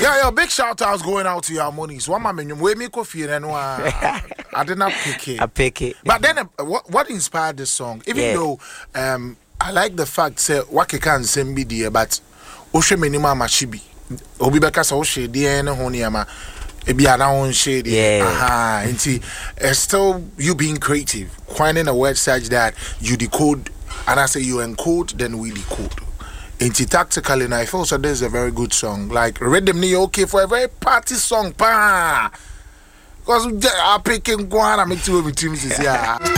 Yeah, big shout outs going out to your money. So I'm way me coffee and I did not pick it. I pick it. But then what inspired this song? Even though I like the fact say Wake can send me there, but Oshe Minima Mashibi. Obi Beka sa Oshe there and Honiama. Ebi around shade. And see, still you being creative, finding a word such that you decode, and I say you encode, then we decode. Into tactically, and I feel so. This is a very good song. Like Rhythm Ni okay for a very party song, pa. Because I picking Guana, make two of the teams is